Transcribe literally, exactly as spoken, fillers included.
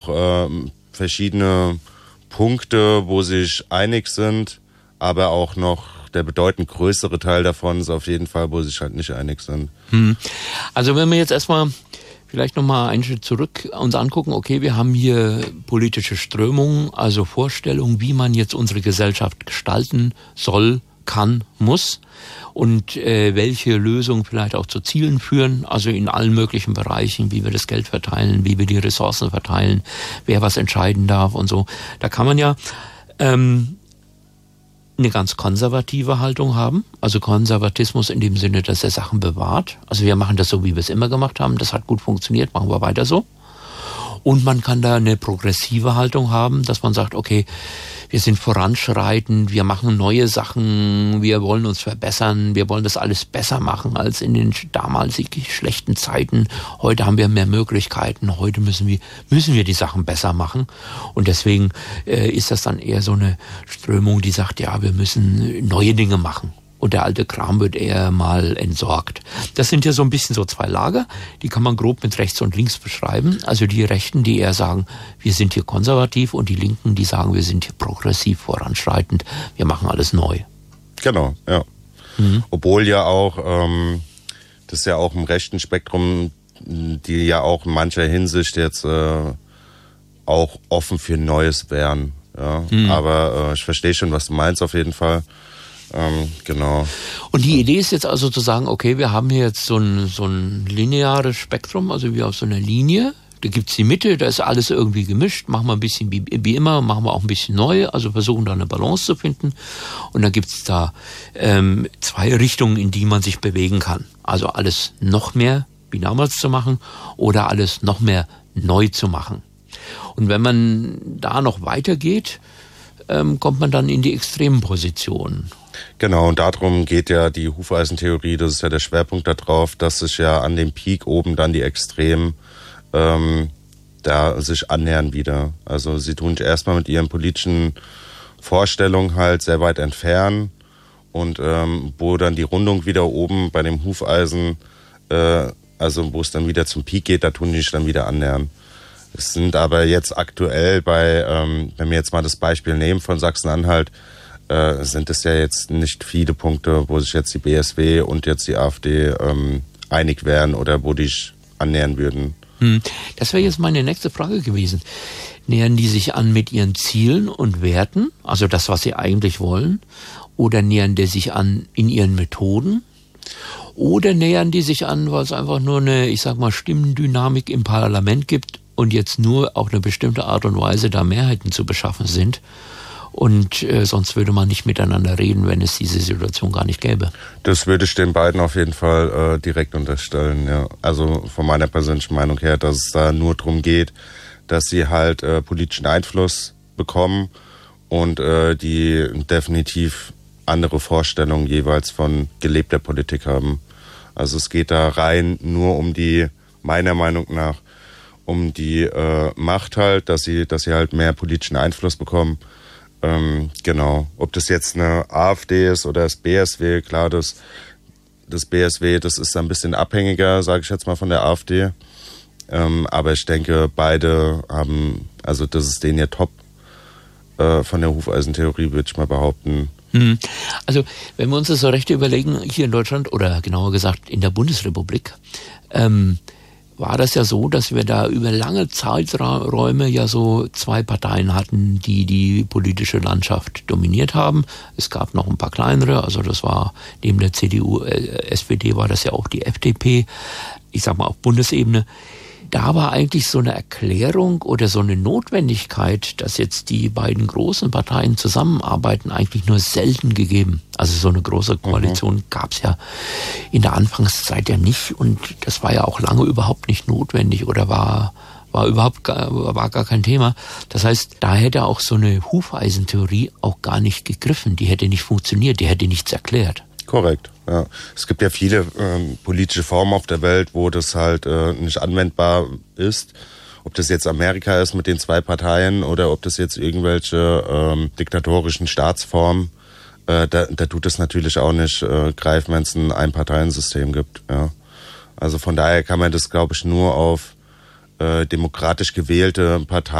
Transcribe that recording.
äh, verschiedene Punkte, wo sie sich einig sind, aber auch noch der bedeutend größere Teil davon ist auf jeden Fall, wo sie sich halt nicht einig sind. Hm. Also wenn wir jetzt erstmal vielleicht nochmal einen Schritt zurück uns angucken, okay, wir haben hier politische Strömungen, also Vorstellungen, wie man jetzt unsere Gesellschaft gestalten soll, kann, muss und äh, welche Lösungen vielleicht auch zu Zielen führen, also in allen möglichen Bereichen, wie wir das Geld verteilen, wie wir die Ressourcen verteilen, wer was entscheiden darf und so. Da kann man ja ähm, eine ganz konservative Haltung haben, also Konservatismus in dem Sinne, dass er Sachen bewahrt. Also wir machen das so, wie wir es immer gemacht haben, das hat gut funktioniert, machen wir weiter so. Und man kann da eine progressive Haltung haben, dass man sagt, okay, wir sind voranschreitend, wir machen neue Sachen, wir wollen uns verbessern, wir wollen das alles besser machen als in den damals schlechten Zeiten. Heute haben wir mehr Möglichkeiten, heute müssen wir müssen wir die Sachen besser machen. Und deswegen äh, ist das dann eher so eine Strömung, die sagt, ja, wir müssen neue Dinge machen. Und der alte Kram wird eher mal entsorgt. Das sind ja so ein bisschen so zwei Lager, die kann man grob mit rechts und links beschreiben. Also die Rechten, die eher sagen, wir sind hier konservativ, und die Linken, die sagen, wir sind hier progressiv, voranschreitend, wir machen alles neu. Genau, ja. Mhm. Obwohl ja auch, ähm, das ist ja auch im rechten Spektrum, die ja auch in mancher Hinsicht jetzt äh, auch offen für Neues wären. Ja. Mhm. Aber äh, ich verstehe schon, was du meinst auf jeden Fall. Ähm, genau. Und die Idee ist jetzt also zu sagen, okay, wir haben hier jetzt so ein, so ein lineares Spektrum, also wie auf so einer Linie. Da gibt's die Mitte, da ist alles irgendwie gemischt, machen wir ein bisschen wie, wie immer, machen wir auch ein bisschen neu, also versuchen da eine Balance zu finden. Und dann gibt's da ähm, zwei Richtungen, in die man sich bewegen kann. Also alles noch mehr wie damals zu machen oder alles noch mehr neu zu machen. Und wenn man da noch weitergeht, ähm, kommt man dann in die extremen Positionen. Genau, und darum geht ja die Hufeisentheorie, das ist ja der Schwerpunkt da drauf, dass sich ja an dem Peak oben dann die Extremen ähm, da sich annähern wieder. Also sie tun sich erstmal mit ihren politischen Vorstellungen halt sehr weit entfernen, und ähm, wo dann die Rundung wieder oben bei dem Hufeisen, äh, also wo es dann wieder zum Peak geht, da tun die sich dann wieder annähern. Es sind aber jetzt aktuell bei, ähm, wenn wir jetzt mal das Beispiel nehmen von Sachsen-Anhalt, äh, sind es ja jetzt nicht viele Punkte, wo sich jetzt die B S W und jetzt die AfD ähm, einig wären oder wo die sich annähern würden. Hm. Das wäre jetzt meine nächste Frage gewesen. Nähern die sich an mit ihren Zielen und Werten, also das, was sie eigentlich wollen, oder nähern die sich an in ihren Methoden? Oder nähern die sich an, weil es einfach nur eine, ich sag mal, Stimmendynamik im Parlament gibt und jetzt nur auf eine bestimmte Art und Weise da Mehrheiten zu beschaffen sind? Und äh, sonst würde man nicht miteinander reden, wenn es diese Situation gar nicht gäbe. Das würde ich den beiden auf jeden Fall äh, direkt unterstellen, ja. Also von meiner persönlichen Meinung her, dass es da nur darum geht, dass sie halt äh, politischen Einfluss bekommen und äh, die definitiv andere Vorstellungen jeweils von gelebter Politik haben. Also es geht da rein nur um die, meiner Meinung nach, um die äh, Macht halt, dass sie, dass sie halt mehr politischen Einfluss bekommen. Ähm, genau. Ob das jetzt eine AfD ist oder das B S W, klar, das, das B S W, das ist ein bisschen abhängiger, sage ich jetzt mal, von der AfD. Ähm, aber ich denke, beide haben, also das ist denen ja top äh, von der Hufeisentheorie, würde ich mal behaupten. Hm. Also, wenn wir uns das so recht überlegen, hier in Deutschland oder genauer gesagt in der Bundesrepublik, ähm, war das ja so, dass wir da über lange Zeiträume ja so zwei Parteien hatten, die die politische Landschaft dominiert haben. Es gab noch ein paar kleinere, also das war neben der C D U, äh, S P D war das ja auch die F D P, ich sag mal auf Bundesebene. Da war eigentlich so eine Erklärung oder so eine Notwendigkeit, dass jetzt die beiden großen Parteien zusammenarbeiten, eigentlich nur selten gegeben. Also so eine große Koalition mhm. gab es ja in der Anfangszeit ja nicht, und das war ja auch lange überhaupt nicht notwendig oder war war überhaupt gar, war gar kein Thema. Das heißt, da hätte auch so eine Hufeisentheorie auch gar nicht gegriffen. Die hätte nicht funktioniert, die hätte nichts erklärt. Korrekt, ja. Es gibt ja viele ähm, politische Formen auf der Welt, wo das halt äh, nicht anwendbar ist. Ob das jetzt Amerika ist mit den zwei Parteien oder ob das jetzt irgendwelche ähm, diktatorischen Staatsformen, äh, da, da tut es natürlich auch nicht äh, greifen, wenn es ein Einparteiensystem gibt. Ja. Also von daher kann man das, glaube ich, nur auf äh, demokratisch gewählte Parteien